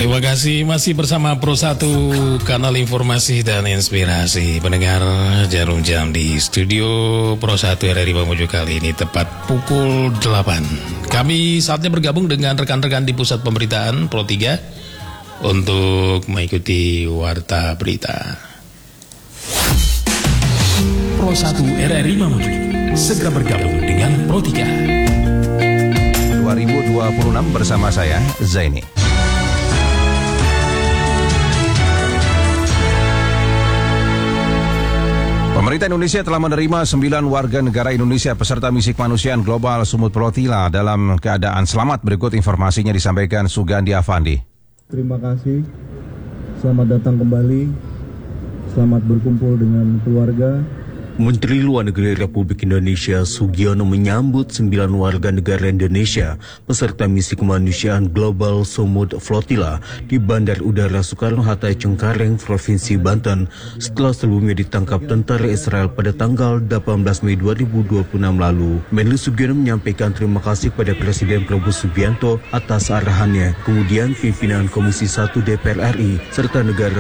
Terima kasih masih bersama Pro 1 kanal informasi dan inspirasi. Pendengar, jarum jam di studio Pro 1 RRI Mamuju kali ini tepat pukul 8. Kami saatnya bergabung dengan rekan-rekan di pusat pemberitaan Pro 3 untuk mengikuti warta berita. Pro 1 RRI Mamuju segera bergabung dengan Pro 3. 2026 bersama saya Zaini. Pemerintah Indonesia telah menerima 9 warga negara Indonesia peserta misi kemanusiaan global Sumut Flotilla dalam keadaan selamat. Berikut informasinya disampaikan Sugandi Avandi. Terima kasih, selamat datang kembali, selamat berkumpul dengan keluarga. Menteri Luar Negeri Republik Indonesia Sugiono menyambut 9 warga negara Indonesia peserta misi kemanusiaan Global Sumut Flotilla di Bandar Udara Soekarno-Hatta Cengkareng, Provinsi Banten setelah sebelumnya ditangkap tentara Israel pada tanggal 18 Mei 2026 lalu. Menlu Sugiono menyampaikan terima kasih kepada Presiden Prabowo Subianto atas arahannya, kemudian pimpinan Komisi 1 DPR RI serta negara